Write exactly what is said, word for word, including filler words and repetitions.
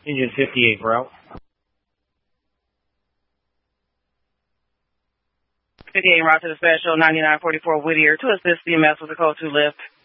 Engine fifty-eight, route. fifty-eight, route to the special, ninety-nine forty-four Whittier to assist C M S with the code two lift.